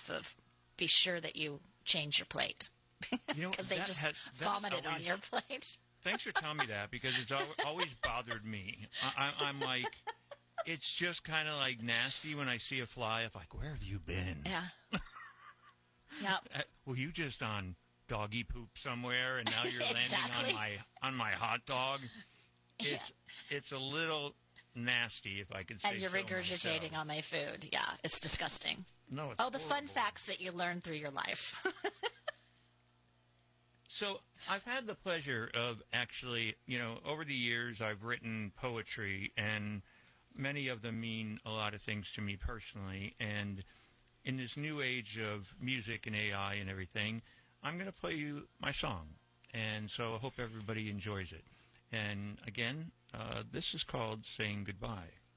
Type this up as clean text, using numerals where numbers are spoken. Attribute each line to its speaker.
Speaker 1: off of, be sure that you change your plate. Because they just vomited on your plate.
Speaker 2: Thanks for telling me that, because it's always bothered me. I'm like, it's just kind of like nasty when I see a fly. I'm like, where have you been?
Speaker 1: Yeah. Yep.
Speaker 2: Were you just on doggy poop somewhere, and now you're
Speaker 1: Exactly.
Speaker 2: landing on my hot dog? It's a little nasty, if I could say so.
Speaker 1: And you're regurgitating
Speaker 2: myself.
Speaker 1: on my food. Yeah, it's disgusting.
Speaker 2: No, it's
Speaker 1: the fun
Speaker 2: horrible.
Speaker 1: facts that you learn through your life.
Speaker 2: So I've had the pleasure of actually, over the years I've written poetry, and many of them mean a lot of things to me personally. And in this new age of music and AI and everything, I'm going to play you my song. And so I hope everybody enjoys it. And again, this is called Saying Goodbye.